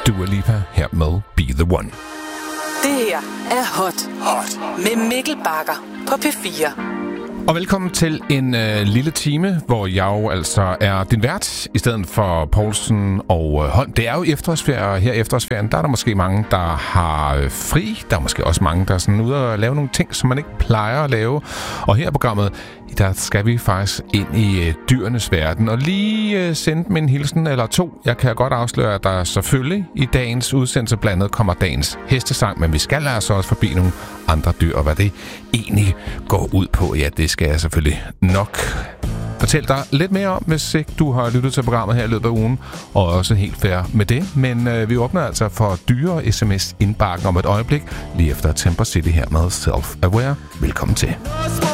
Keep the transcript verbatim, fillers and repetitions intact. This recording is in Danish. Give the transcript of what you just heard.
Dua Lipa her med Be The One. Det her er Hot, Hot med Mikkel Bagger på P fire. Og velkommen til en øh, lille time, hvor jeg jo altså er din vært, i stedet for Poulsen og øh, Holm. Det er jo efterårsferie, og her i efterårsferien, der er der måske mange, der har øh, fri. Der er måske også mange, der er sådan ude og lave nogle ting, som man ikke plejer at lave. Og her i programmet, der skal vi faktisk ind i øh, dyrenes verden, og lige øh, sende dem en hilsen eller to. Jeg kan godt afsløre, at der selvfølgelig i dagens udsendelse blandt andet kommer dagens hestesang, men vi skal altså også forbi nogle andre dyr, og hvad det egentlig går ud på. Ja, det skal jeg selvfølgelig nok fortælle dig lidt mere om, hvis ikke du har lyttet til programmet her i løbet af ugen, og også helt fair med det. Men øh, vi åbner altså for dyre sms indbakken om et øjeblik, lige efter Temper City her med Self Aware. Velkommen til.